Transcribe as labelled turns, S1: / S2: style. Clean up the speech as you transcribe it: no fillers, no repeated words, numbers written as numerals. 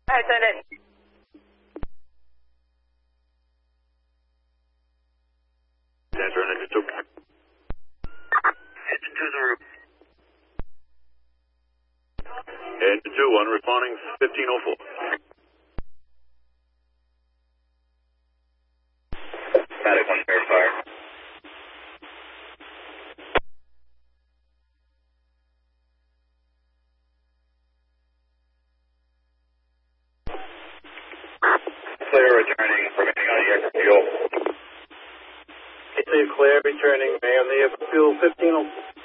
S1: Hi, send it.
S2: Enter engine 2. Engine 2 the roof. Engine 2, 1 responding 1504. Static 1 verifier. Clear returning, remaining on the air for fuel.
S3: Clear returning, may on the air for fuel 1504.